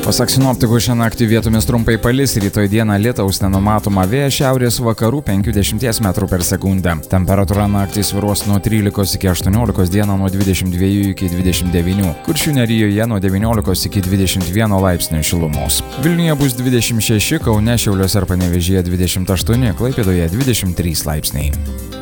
Pasak sinoptikų, šią naktį vietomis trumpai palis, rytoj dieną lietaus nenumatoma, vėjas šiaurės vakarų 5–10 m/s. Temperatūra naktį svyruos nuo 13 iki 18, dieną nuo 22 iki 29, Kuršių nerijoje nuo 19 iki 21 laipsnių šilumos. Vilniuje bus 26, Kaune, Šiauliuose ir Panevėžyje 28, Klaipėdoje 23 laipsniai.